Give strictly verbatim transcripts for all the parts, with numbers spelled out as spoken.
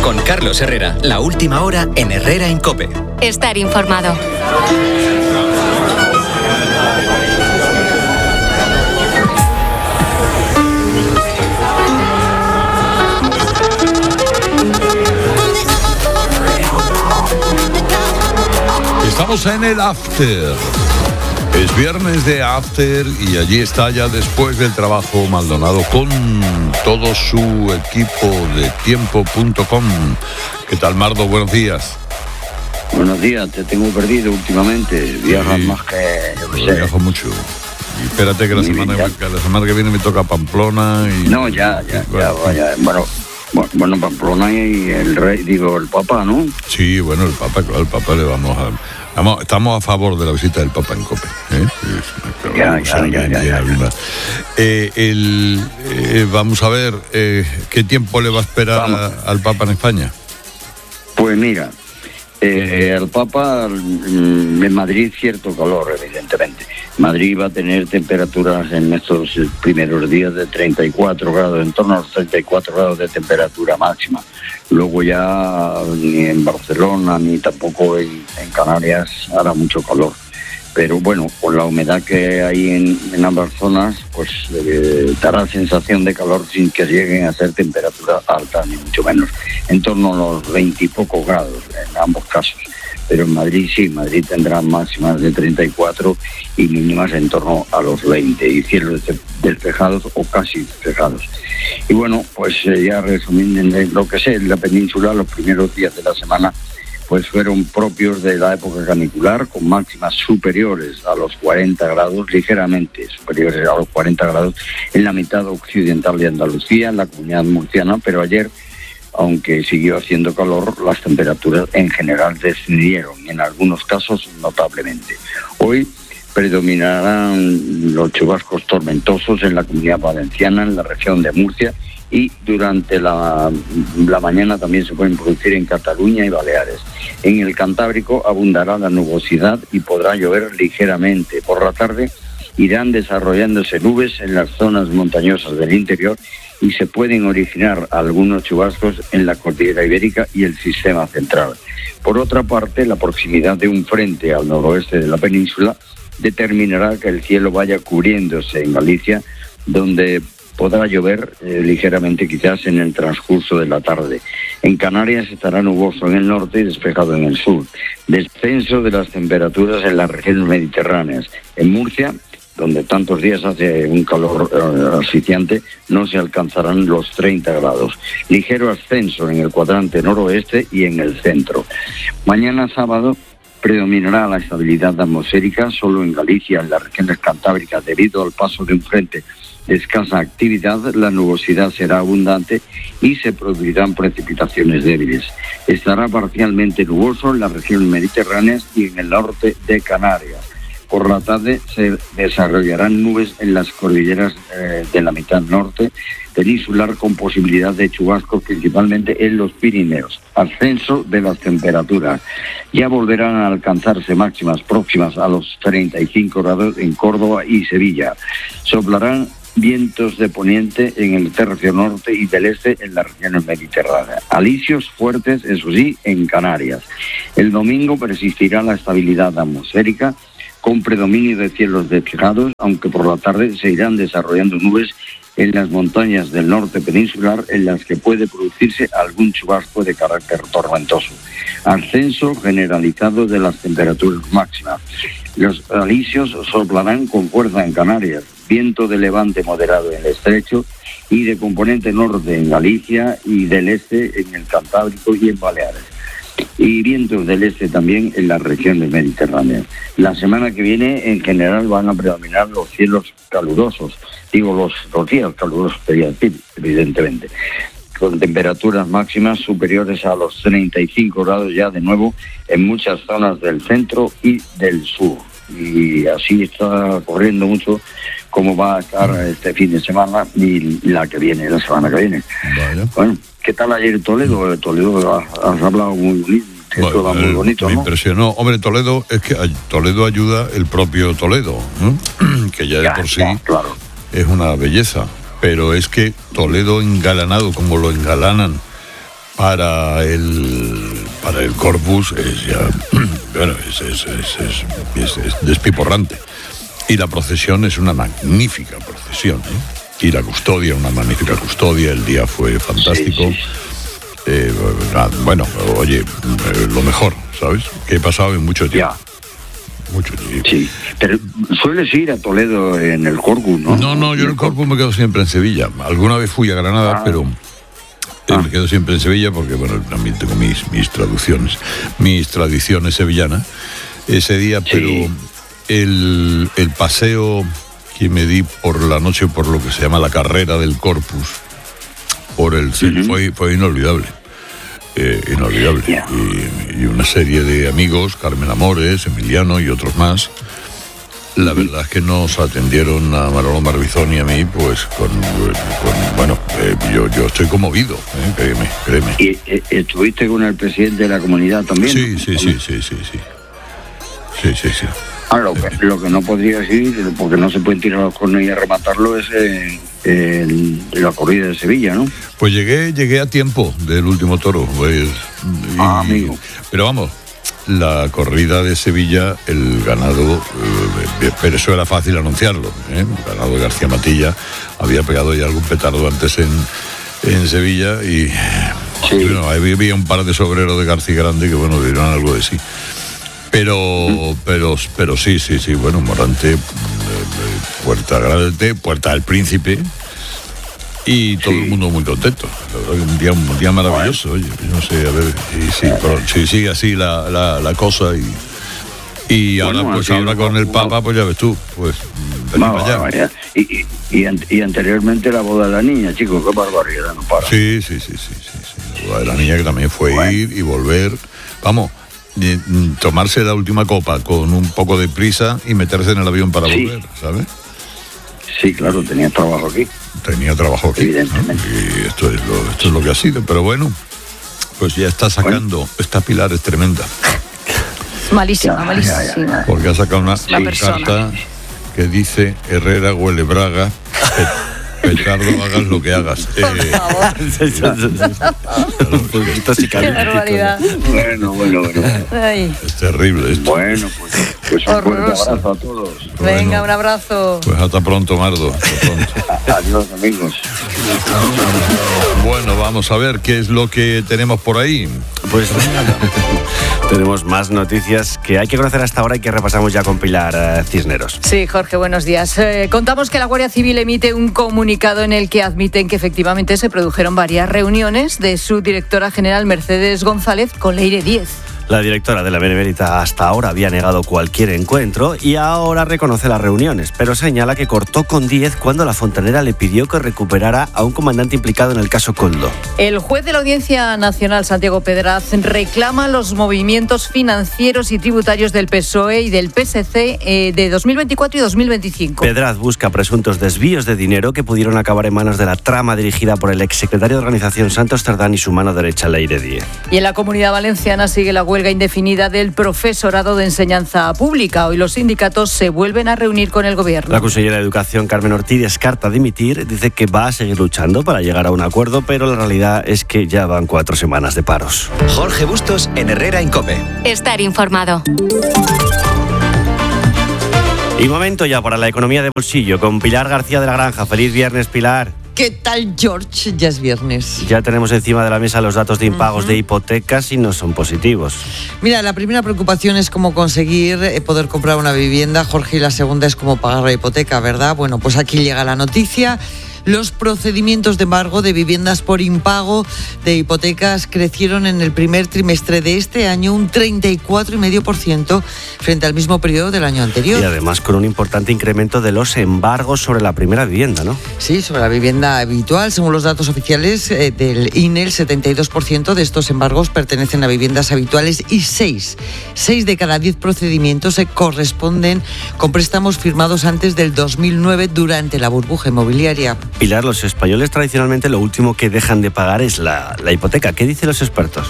Con Carlos Herrera, la última hora en Herrera en COPE. Estar informado. Estamos en el After. Es viernes de After y allí está ya después del trabajo Maldonado con todo su equipo de tiempo punto com. ¿Qué tal, Mardo? Buenos días. Buenos días, te tengo perdido últimamente. Viajas sí, más que yo que sé. Viajo mucho. Y espérate que la semana, bien, que la semana que viene me toca Pamplona y... No, ya, ya, bueno, ya, vaya. Bueno, bueno, Pamplona y el rey, digo, el Papa, ¿no? Sí, bueno, el Papa, claro, el Papa le vamos a... Vamos, estamos a favor de la visita del Papa en COPE. ¿eh? Ya, ya, ya, ya, ya, ya. Eh, el, eh, vamos a ver, eh, ¿qué tiempo le va a esperar a, al Papa en España? Pues mira, eh, el Papa en Madrid cierto calor, evidentemente. Madrid va a tener temperaturas en estos primeros días de treinta y cuatro grados, en torno a los treinta y cuatro grados de temperatura máxima. Luego ya ni en Barcelona ni tampoco en, en Canarias hará mucho calor. Pero bueno, con la humedad que hay en, en ambas zonas, pues eh, dará sensación de calor sin que lleguen a ser temperaturas altas, ni mucho menos. En torno a los veinte y pocos grados en ambos casos. Pero en Madrid sí, Madrid tendrá máximas de treinta y cuatro y mínimas en torno a los veinte, y cielos despejados o casi despejados. Y bueno, pues eh, ya resumiendo lo que sé, en la península los primeros días de la semana pues fueron propios de la época canicular, con máximas superiores a los cuarenta grados, ligeramente superiores a los cuarenta grados en la mitad occidental de Andalucía, en la Comunidad Murciana, pero ayer, aunque siguió haciendo calor, las temperaturas en general descendieron, en algunos casos notablemente. Hoy predominarán los chubascos tormentosos en la Comunidad Valenciana, en la región de Murcia, y durante la, la mañana también se pueden producir en Cataluña y Baleares. En el Cantábrico abundará la nubosidad y podrá llover ligeramente. Por la tarde irán desarrollándose nubes en las zonas montañosas del interior y se pueden originar algunos chubascos en la cordillera ibérica y el sistema central. Por otra parte, la proximidad de un frente al noroeste de la península determinará que el cielo vaya cubriéndose en Galicia, donde podrá llover eh, ligeramente quizás en el transcurso de la tarde. En Canarias estará nuboso en el norte y despejado en el sur. Descenso de las temperaturas en las regiones mediterráneas. En Murcia, donde tantos días hace un calor uh, asfixiante, no se alcanzarán los treinta grados. Ligero ascenso en el cuadrante noroeste y en el centro. Mañana sábado predominará la estabilidad atmosférica solo en Galicia, en las regiones cantábricas, debido al paso de un frente de escasa actividad. La nubosidad será abundante y se producirán precipitaciones débiles. Estará parcialmente nuboso en las regiones mediterráneas y en el norte de Canarias. Por la tarde se desarrollarán nubes en las cordilleras eh, de la mitad norte peninsular, con posibilidad de chubascos principalmente en los Pirineos. Ascenso de las temperaturas. Ya volverán a alcanzarse máximas próximas a los treinta y cinco grados en Córdoba y Sevilla. Soplarán vientos de poniente en el tercio norte y del este en las regiones mediterráneas. Alisios fuertes, eso sí, en Canarias. El domingo persistirá la estabilidad atmosférica, con predominio de cielos despejados, aunque por la tarde se irán desarrollando nubes en las montañas del norte peninsular, en las que puede producirse algún chubasco de carácter tormentoso. Ascenso generalizado de las temperaturas máximas. Los alisios soplarán con fuerza en Canarias, viento de levante moderado en el estrecho y de componente norte en Galicia y del este en el Cantábrico y en Baleares. Y vientos del este también en las regiones mediterráneas. La semana que viene, en general, van a predominar los cielos calurosos. Digo, los, los días calurosos, quería decir, evidentemente. Con temperaturas máximas superiores a los treinta y cinco grados ya de nuevo en muchas zonas del centro y del sur. Y así está corriendo mucho cómo va a estar este fin de semana y la que viene, la semana que viene. Vale. Bueno, ¿qué tal ayer Toledo? Toledo has, has hablado muy bonito, bueno, todo muy bonito, me ¿no? impresionó. Hombre, Toledo, es que Toledo ayuda el propio Toledo, ¿no? Que ya de ya, por sí ya, claro. Es una belleza, pero es que Toledo engalanado, como lo engalanan para el para el Corpus es ya bueno, es, es, es, es, es, es despiporrante. Y la procesión es una magnífica procesión, ¿eh? Y la custodia, una magnífica custodia, el día fue fantástico. Sí, sí. Eh, bueno, oye, lo mejor, ¿sabes? Que he pasado en mucho tiempo. Ya. Mucho tiempo. Sí, pero sueles ir a Toledo en el Corpus, ¿no? No, no, yo en el Corpus me quedo siempre en Sevilla. Alguna vez fui a Granada, ah. pero eh, ah. me quedo siempre en Sevilla porque, bueno, también tengo mis, mis traducciones, mis tradiciones sevillanas ese día, sí. Pero el, el paseo que me di por la noche por lo que se llama la carrera del Corpus, por el uh-huh. fue, fue inolvidable. Eh, inolvidable. Yeah. Y, y una serie de amigos, Carmen Amores, Emiliano y otros más, la verdad es que nos atendieron a Manolo Marbizón y a mí, pues con, con bueno, eh, yo, yo estoy conmovido, eh, créeme, créeme. ¿Y eh, estuviste con el presidente de la comunidad también? Sí, sí, sí, sí, sí, sí. Sí, sí, sí. Ah, lo, que, lo que no podría decir, porque no se pueden tirar los cornos y arrematarlo, es eh, el, la corrida de Sevilla, ¿no? Pues llegué, llegué a tiempo del último toro. Pues, y, ah, amigo. Pero vamos, la corrida de Sevilla, el ganado, eh, pero eso era fácil anunciarlo, ¿eh? El ganado de García Matilla había pegado ya algún petardo antes en, en Sevilla y, sí. y bueno, había un par de sobreros de García Grande que, bueno, dieron algo de sí. Pero, pero, pero sí, sí, sí, bueno, Morante, eh, Puerta Grande, Puerta del Príncipe y todo sí. el mundo muy contento. La verdad que un día, un día maravilloso, oye, no sé, a ver, y, sí, pero, sí, sigue así la, la, la cosa y, y ahora, bueno, pues ahora con el Papa, pues ya ves tú, pues vamos allá. Y, y, y, y anteriormente la boda de la niña, chicos, qué barbaridad, no para. Sí, sí, sí, sí, sí, sí. La boda de la niña que también fue bueno. ir y volver, vamos. Tomarse la última copa con un poco de prisa y meterse en el avión para sí. volver, ¿sabes? Sí, claro, tenía trabajo aquí. Tenía trabajo aquí, evidentemente. ¿No? Y esto es, lo, esto es lo que ha sido, pero bueno, pues ya está sacando, bueno. Esta Pilar es tremenda. Malísima, ya, malísima. Ya, ya, ya. Porque ha sacado una sí. carta que dice Herrera huele braga. Petardo, hagas lo que hagas. Por eh, favor. Qué barbaridad. Bueno, bueno, bueno. Ay. Es terrible esto. Bueno, pues, pues un fuerte abrazo a todos. Venga, bueno, un abrazo. Pues hasta pronto, Mardo. Hasta pronto. Adiós, amigos. Bueno, vamos a ver qué es lo que tenemos por ahí. Pues tenemos más noticias que hay que conocer hasta ahora y que repasamos ya con Pilar eh, Cisneros. Sí, Jorge, buenos días. Eh, contamos que la Guardia Civil emite un comunicado en el que admiten que efectivamente se produjeron varias reuniones de su directora general Mercedes González con Leire Díez. La directora de la Benemérita hasta ahora había negado cualquier encuentro y ahora reconoce las reuniones, pero señala que cortó con Díez cuando la fontanera le pidió que recuperara a un comandante implicado en el caso Koldo. El juez de la Audiencia Nacional, Santiago Pedraz, reclama los movimientos financieros y tributarios del P S O E y del P S C eh, de dos mil veinticuatro y dos mil veinticinco. Pedraz busca presuntos desvíos de dinero que pudieron acabar en manos de la trama dirigida por el exsecretario de Organización Santos Cerdán y su mano derecha, Leire Díez. Y en la Comunidad Valenciana sigue la huelga indefinida del profesorado de enseñanza pública. Hoy los sindicatos se vuelven a reunir con el gobierno. La consellera de Educación, Carmen Ortiz, descarta dimitir, dice que va a seguir luchando para llegar a un acuerdo, pero la realidad es que ya van cuatro semanas de paros. Jorge Bustos en Herrera en COPE. Estar informado. Y momento ya para la economía de bolsillo con Pilar García de la Granja. Feliz viernes, Pilar. ¿Qué tal, George? Ya es viernes. Ya tenemos encima de la mesa los datos de impagos uh-huh. de hipotecas y no son positivos. Mira, la primera preocupación es cómo conseguir eh, poder comprar una vivienda, Jorge, y la segunda es cómo pagar la hipoteca, ¿verdad? Bueno, pues aquí llega la noticia. Los procedimientos de embargo de viviendas por impago de hipotecas crecieron en el primer trimestre de este año un treinta y cuatro coma cinco por ciento frente al mismo periodo del año anterior. Y además con un importante incremento de los embargos sobre la primera vivienda, ¿no? Sí, sobre la vivienda habitual. Según los datos oficiales eh, del I N E, el setenta y dos por ciento de estos embargos pertenecen a viviendas habituales y seis, seis de cada diez procedimientos se corresponden con préstamos firmados antes del dos mil nueve durante la burbuja inmobiliaria. Pilar, los españoles tradicionalmente lo último que dejan de pagar es la, la hipoteca. ¿Qué dicen los expertos?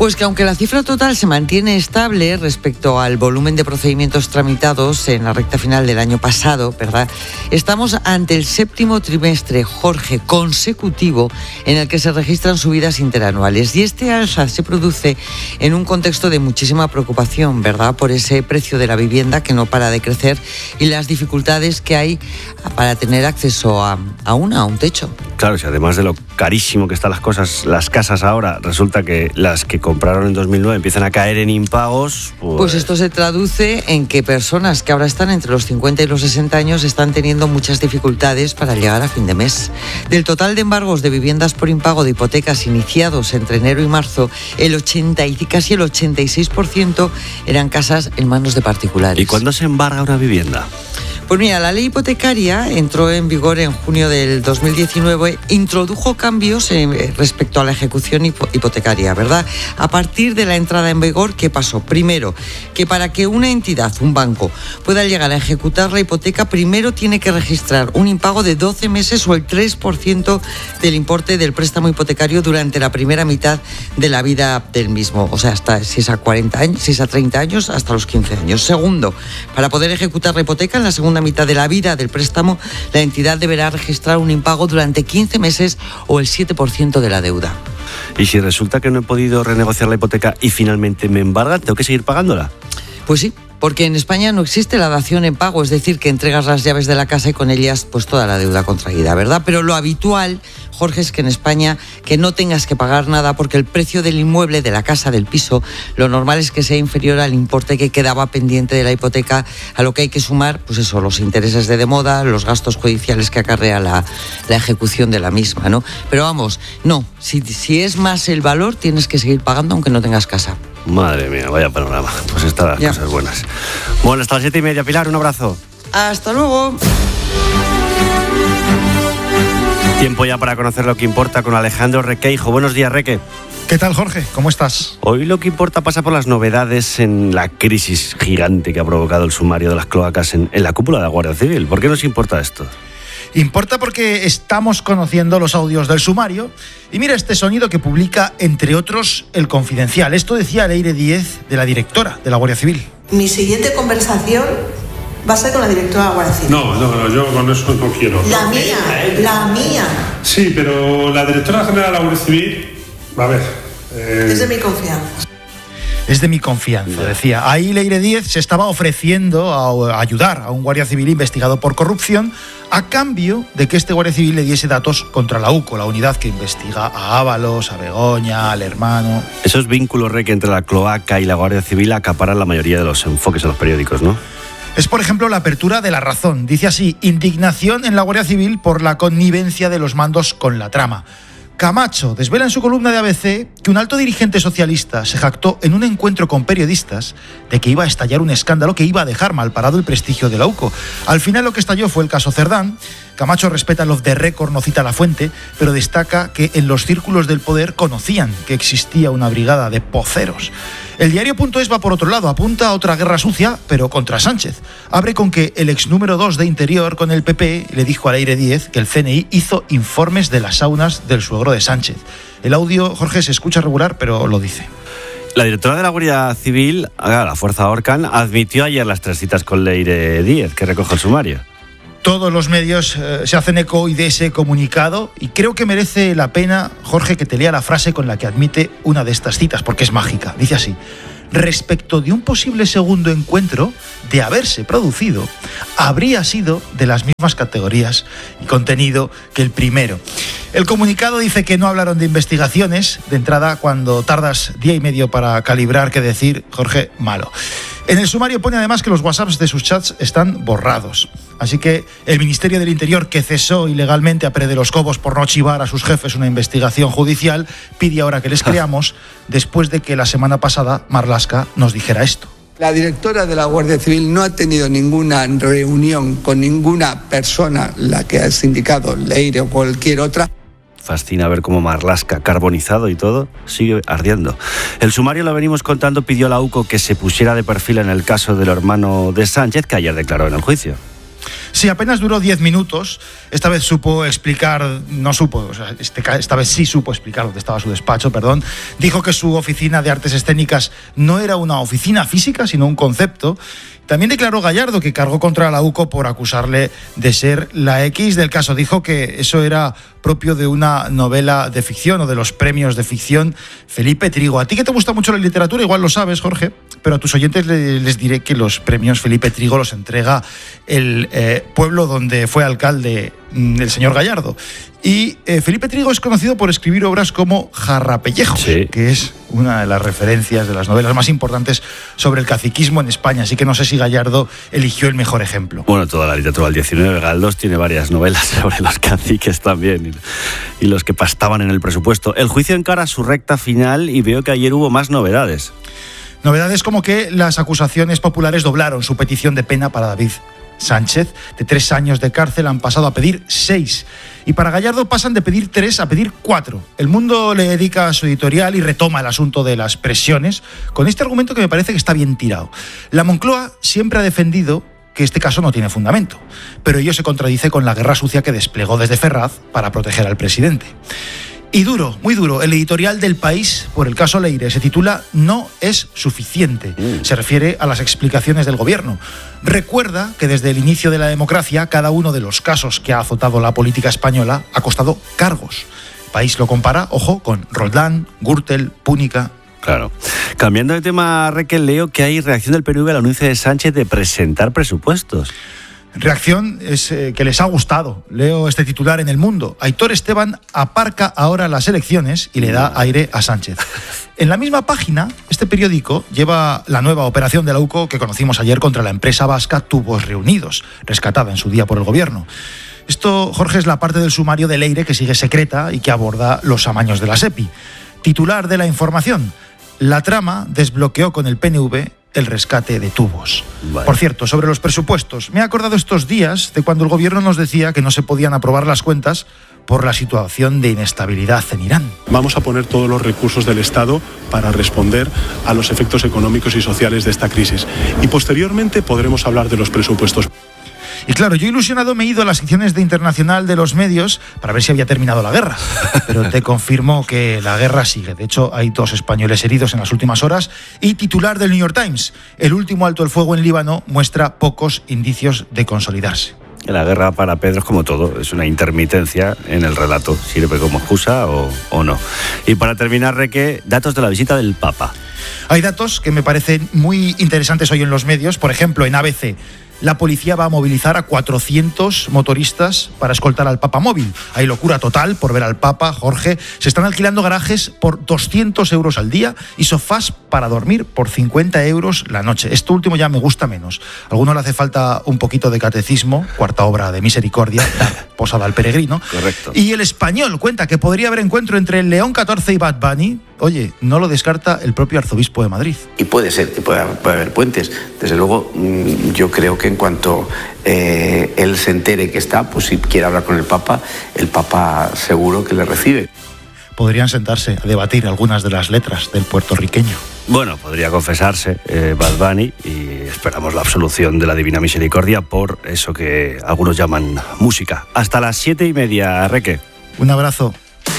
Pues que aunque la cifra total se mantiene estable respecto al volumen de procedimientos tramitados en la recta final del año pasado, ¿verdad? Estamos ante el séptimo trimestre, Jorge, consecutivo, en el que se registran subidas interanuales. Y este alza se produce en un contexto de muchísima preocupación, ¿verdad? Por ese precio de la vivienda que no para de crecer y las dificultades que hay para tener acceso a, a una, a un techo. Claro, si además de lo carísimo que están las cosas, las casas ahora, resulta que las que compraron en dos mil nueve empiezan a caer en impagos. Pues... pues esto se traduce en que personas que ahora están entre los cincuenta y los sesenta años están teniendo muchas dificultades para llegar a fin de mes. Del total de embargos de viviendas por impago de hipotecas iniciados entre enero y marzo, el ochenta y casi el ochenta y seis por ciento eran casas en manos de particulares. ¿Y cuándo se embarga una vivienda? Pues mira, la ley hipotecaria entró en vigor en junio del dos mil diecinueve, introdujo cambios eh, respecto a la ejecución hipotecaria, ¿verdad? A partir de la entrada en vigor, ¿qué pasó? Primero, que para que una entidad, un banco, pueda llegar a ejecutar la hipoteca, primero tiene que registrar un impago de doce meses o el tres por ciento del importe del préstamo hipotecario durante la primera mitad de la vida del mismo. O sea, hasta si es a cuarenta años, si es a treinta años, hasta los quince años. Segundo, para poder ejecutar la hipoteca en la segunda mitad de la vida del préstamo, la entidad deberá registrar un impago durante quince meses o el siete por ciento de la deuda. ¿Y si resulta que no he podido renegociar la hipoteca y finalmente me embargan, tengo que seguir pagándola? Pues sí, porque en España no existe la dación en pago, es decir, que entregas las llaves de la casa y con ellas pues toda la deuda contraída, ¿verdad? Pero lo habitual, Jorge, es que en España que no tengas que pagar nada porque el precio del inmueble, de la casa, del piso, lo normal es que sea inferior al importe que quedaba pendiente de la hipoteca, a lo que hay que sumar, pues eso, los intereses de demora, los gastos judiciales que acarrea la, la ejecución de la misma, ¿no? Pero vamos, no, si, si es más el valor, tienes que seguir pagando aunque no tengas casa. Madre mía, vaya panorama. Pues están las ya. cosas buenas. Bueno, hasta las siete y media, Pilar, un abrazo. Hasta luego. Tiempo ya para conocer lo que importa con Alejandro Requeijo. Buenos días, Reque. ¿Qué tal, Jorge? ¿Cómo estás? Hoy lo que importa pasa por las novedades en la crisis gigante que ha provocado el sumario de las cloacas en, en la cúpula de la Guardia Civil. ¿Por qué nos importa esto? Importa porque estamos conociendo los audios del sumario y mira este sonido que publica, entre otros, El Confidencial. Esto decía Leire Díez, de la directora de la Guardia Civil. Mi siguiente conversación va a ser con la directora de la Guardia Civil. No, no, no, yo con eso no quiero. La mía, la mía. Sí, pero la directora general de la Guardia Civil, a ver... Eh... Es de mi confianza. Es de mi confianza, decía. Ahí Leire Díez se estaba ofreciendo a ayudar a un guardia civil investigado por corrupción a cambio de que este guardia civil le diese datos contra la U C O, la unidad que investiga a Ábalos, a Begoña, al hermano. Esos vínculos, Reque, entre la cloaca y la Guardia Civil acaparan la mayoría de los enfoques de los periódicos, ¿no? Es, por ejemplo, la apertura de La Razón. Dice así: indignación en la Guardia Civil por la connivencia de los mandos con la trama. Camacho desvela en su columna de A B C que un alto dirigente socialista se jactó en un encuentro con periodistas de que iba a estallar un escándalo que iba a dejar mal parado el prestigio de la U C O. Al final lo que estalló fue el caso Cerdán. Camacho respeta los de récord, no cita la fuente, pero destaca que en los círculos del poder conocían que existía una brigada de poceros. El diario.es va por otro lado, apunta a otra guerra sucia, pero contra Sánchez. Abre con que el ex número dos de Interior con el P P le dijo a Leire Díez que el C N I hizo informes de las saunas del suegro de Sánchez. El audio, Jorge, se escucha regular, pero lo dice. La directora de la Guardia Civil, la Fuerza Orcan, admitió ayer las tres citas con Leire Díez, que recoge el sumario. Todos los medios eh, se hacen eco hoy de ese comunicado y creo que merece la pena, Jorge, que te lea la frase con la que admite una de estas citas, porque es mágica. Dice así: respecto de un posible segundo encuentro, de haberse producido, habría sido de las mismas categorías y contenido que el primero. El comunicado dice que no hablaron de investigaciones. De entrada, cuando tardas día y medio para calibrar qué decir, Jorge, malo. En el sumario pone además que los WhatsApps de sus chats están borrados. Así que el Ministerio del Interior, que cesó ilegalmente a Pérez de los Cobos por no chivar a sus jefes una investigación judicial, pide ahora que les creamos, después de que la semana pasada Marlaska nos dijera esto. La directora de la Guardia Civil no ha tenido ninguna reunión con ninguna persona, la que has indicado, Leire o cualquier otra. Fascina ver cómo Marlaska, carbonizado y todo, sigue ardiendo. El sumario, lo venimos contando, pidió a la U C O que se pusiera de perfil en el caso del hermano de Sánchez, que ayer declaró en el juicio. Sí, apenas duró diez minutos. Esta vez supo explicar, no supo, o sea, este, esta vez sí supo explicar dónde estaba su despacho, perdón. Dijo que su oficina de artes escénicas no era una oficina física, sino un concepto. También declaró Gallardo que cargó contra la UCO por acusarle de ser la X del caso. Dijo que eso era propio de una novela de ficción o de los premios de ficción Felipe Trigo. A ti que te gusta mucho la literatura, igual lo sabes, Jorge, pero a tus oyentes les diré que los premios Felipe Trigo los entrega el eh, pueblo donde fue alcalde el señor Gallardo. Y eh, Felipe Trigo es conocido por escribir obras como Jarrapellejos, sí, que es una de las referencias de las novelas más importantes sobre el caciquismo en España. Así que no sé si Gallardo eligió el mejor ejemplo. Bueno, toda la literatura del diecinueve, Galdós tiene varias novelas sobre los caciques también y, y los que pastaban en el presupuesto. El juicio encara su recta final y veo que ayer hubo más novedades. Novedades como que las acusaciones populares doblaron su petición de pena para David Sánchez. De tres años de cárcel han pasado a pedir seis. Y para Gallardo pasan de pedir tres a pedir cuatro. El Mundo le dedica su editorial y retoma el asunto de las presiones con este argumento que me parece que está bien tirado. La Moncloa siempre ha defendido que este caso no tiene fundamento, pero ello se contradice con la guerra sucia que desplegó desde Ferraz para proteger al presidente. Y duro, muy duro, el editorial del País por el caso Leire se titula No es suficiente. Mm. Se refiere a las explicaciones del gobierno. Recuerda que desde el inicio de la democracia cada uno de los casos que ha azotado la política española ha costado cargos. El País lo compara, ojo, con Roldán, Gürtel, Púnica. Claro. Cambiando de tema, Raquel, leo que hay reacción del P N V al anuncio de Sánchez de presentar presupuestos. Reacción es eh, que les ha gustado. Leo este titular en El Mundo. Aitor Esteban aparca ahora las elecciones y le da aire a Sánchez. En la misma página, este periódico lleva la nueva operación de la UCO que conocimos ayer contra la empresa vasca Tubos Reunidos, rescatada en su día por el gobierno. Esto, Jorge, es la parte del sumario de Leire que sigue secreta y que aborda los amaños de la SEPI. Titular de la información. La trama desbloqueó con el P N V el rescate de Tubos. Vale. Por cierto, sobre los presupuestos, me he acordado estos días de cuando el gobierno nos decía que no se podían aprobar las cuentas por la situación de inestabilidad en Irán. Vamos a poner todos los recursos del Estado para responder a los efectos económicos y sociales de esta crisis. Y posteriormente podremos hablar de los presupuestos. Y claro, yo ilusionado me he ido a las secciones de Internacional de los medios para ver si había terminado la guerra. Pero te confirmo que la guerra sigue. De hecho, hay dos españoles heridos en las últimas horas. Y titular del New York Times, el último alto el fuego en Líbano muestra pocos indicios de consolidarse. La guerra para Pedro es como todo, es una intermitencia en el relato. Sirve como excusa o, o no. Y para terminar, Reque, datos de la visita del Papa. Hay datos que me parecen muy interesantes hoy en los medios. Por ejemplo, en A B C. La policía va a movilizar a cuatrocientos motoristas para escoltar al Papa móvil. Hay locura total por ver al Papa, Jorge. Se están alquilando garajes por doscientos euros al día y sofás para dormir por cincuenta euros la noche. Esto último ya me gusta menos. A alguno le hace falta un poquito de catecismo, cuarta obra de Misericordia, dar posada al peregrino. Correcto. Y El Español cuenta que podría haber encuentro entre el León catorce y Bad Bunny. Oye, no lo descarta el propio arzobispo de Madrid. Y puede ser que pueda, pueda haber puentes. Desde luego, yo creo que en cuanto eh, él se entere que está, pues si quiere hablar con el Papa, el Papa seguro que le recibe. Podrían sentarse a debatir algunas de las letras del puertorriqueño. Bueno, podría confesarse eh, Bad Bunny y esperamos la absolución de la Divina Misericordia por eso que algunos llaman música. Hasta las siete y media, Reque. Un abrazo.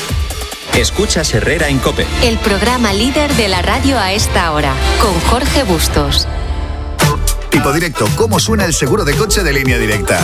Escuchas Herrera en COPE. El programa líder de la radio a esta hora, con Jorge Bustos. Tipo Directo, ¿cómo suena el seguro de coche de Línea Directa?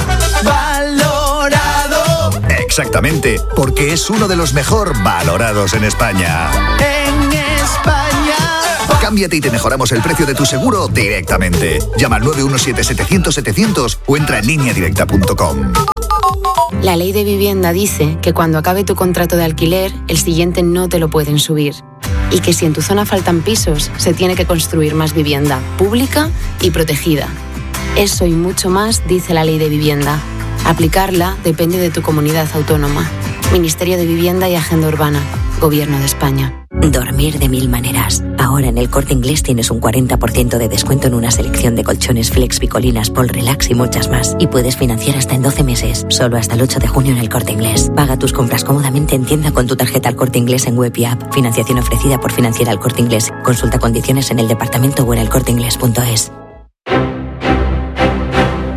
Valorado. Exactamente, porque es uno de los mejor valorados en España. En España. Cámbiate y te mejoramos el precio de tu seguro directamente. Llama al nueve uno siete, setecientos, setecientos o entra en línea directa punto com. La ley de vivienda dice que cuando acabe tu contrato de alquiler, el siguiente no te lo pueden subir. Y que si en tu zona faltan pisos, se tiene que construir más vivienda, pública y protegida. Eso y mucho más dice la ley de vivienda. Aplicarla depende de tu comunidad autónoma. Ministerio de Vivienda y Agenda Urbana. Gobierno de España. Dormir de mil maneras. Ahora en el Corte Inglés tienes un cuarenta por ciento de descuento en una selección de colchones Flex, Picolinas, Pol Relax y muchas más. Y puedes financiar hasta en doce meses. Solo hasta el ocho de junio en el Corte Inglés. Paga tus compras cómodamente en tienda con tu tarjeta al Corte Inglés en web y app. Financiación ofrecida por Financiera al Corte Inglés. Consulta condiciones en el departamento o en el corte inglés punto es.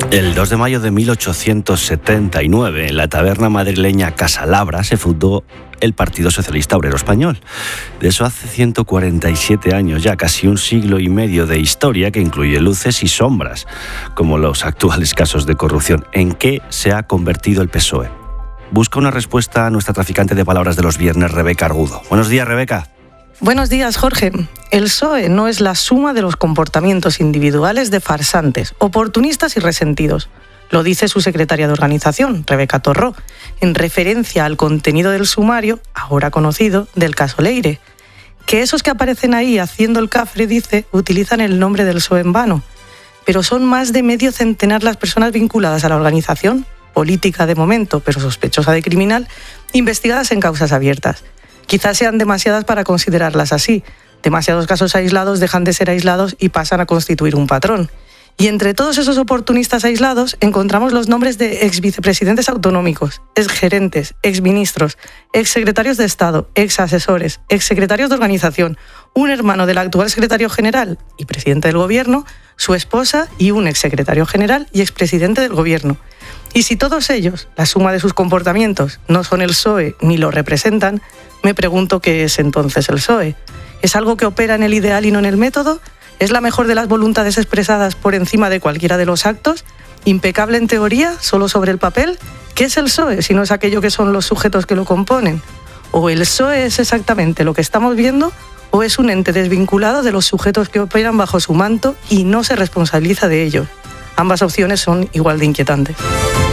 El dos de mayo de mil ochocientos setenta y nueve, en la taberna madrileña Casa Labra, se fundó el Partido Socialista Obrero Español. De eso hace ciento cuarenta y siete años ya, casi un siglo y medio de historia que incluye luces y sombras, como los actuales casos de corrupción. ¿En qué se ha convertido el P S O E? Busca una respuesta a nuestra traficante de palabras de los viernes, Rebeca Argudo. Buenos días, Rebeca. Buenos días, Jorge. El P S O E no es la suma de los comportamientos individuales de farsantes, oportunistas y resentidos. Lo dice su secretaria de organización, Rebeca Torró, en referencia al contenido del sumario, ahora conocido, del caso Leire. Que esos que aparecen ahí haciendo el cafre, dice, utilizan el nombre del P S O E en vano. Pero son más de medio centenar las personas vinculadas a la organización, política de momento, pero sospechosa de criminal, investigadas en causas abiertas. Quizás sean demasiadas para considerarlas así. Demasiados casos aislados dejan de ser aislados y pasan a constituir un patrón. Y entre todos esos oportunistas aislados encontramos los nombres de exvicepresidentes autonómicos, exgerentes, exministros, exsecretarios de Estado, exasesores, exsecretarios de organización, un hermano del actual secretario general y presidente del gobierno, su esposa y un exsecretario general y expresidente del gobierno. Y si todos ellos, la suma de sus comportamientos, no son el P S O E ni lo representan, me pregunto qué es entonces el P S O E. ¿Es algo que opera en el ideal y no en el método? ¿Es la mejor de las voluntades expresadas por encima de cualquiera de los actos? ¿Impecable en teoría, solo sobre el papel? ¿Qué es el P S O E si no es aquello que son los sujetos que lo componen? ¿O el P S O E es exactamente lo que estamos viendo o es un ente desvinculado de los sujetos que operan bajo su manto y no se responsabiliza de ello? Ambas opciones son igual de inquietantes.